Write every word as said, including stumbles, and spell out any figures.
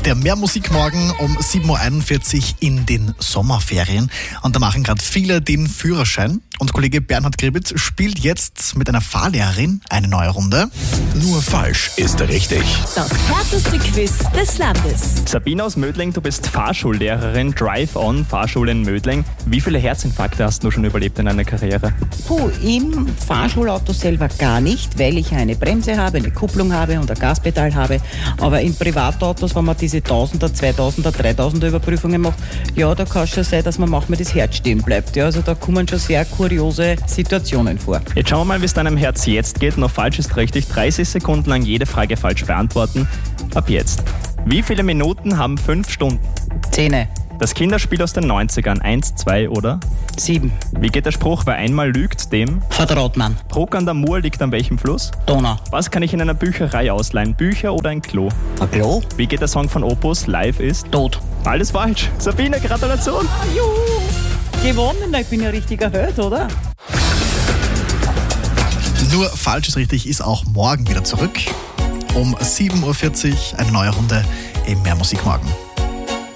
ist der Mehrmusikmorgen um sieben Uhr einundvierzig in den Sommerferien. Und da machen gerade viele den Führerschein. Und Kollege Bernhard Gribitz spielt jetzt mit einer Fahrlehrerin eine neue Runde. Nur falsch ist richtig. Das härteste Quiz des Landes. Sabine aus Mödling, du bist Fahrschullehrerin, Drive-On, Fahrschule in Mödling. Wie viele Herzinfarkte hast du schon überlebt in deiner Karriere? Puh, im Fahrschulauto selber gar nicht, weil ich eine Bremse habe, eine Kupplung habe und ein Gaspedal habe. Aber in Privatautos, wenn man diese Tausender, Zweitausender, Dreitausender Überprüfungen macht, ja, da kann es schon sein, dass man manchmal das Herz stehen bleibt. Ja, also da kommen schon sehr kuriose Situationen vor. Jetzt schauen wir mal, wie es deinem Herz jetzt geht. Noch falsch ist richtig. dreißig Sekunden lang jede Frage falsch beantworten. Ab jetzt. Wie viele Minuten haben fünf Stunden? Zähne. Das Kinderspiel aus den neunzigern. Eins, zwei oder? Sieben. Wie geht der Spruch, wer einmal lügt, dem? Vertraut man. Bruck an der Mur liegt an welchem Fluss? Donau. Was kann ich in einer Bücherei ausleihen? Bücher oder ein Klo? Ein Klo? Wie geht der Song von Opus? Live ist? Tot. Alles falsch. Sabine, Gratulation. Juhu. Gewonnen, ich bin ja richtiger Held, oder? Nur falsch ist richtig ist auch morgen wieder zurück. Um sieben Uhr vierzig eine neue Runde im Mehrmusikmorgen.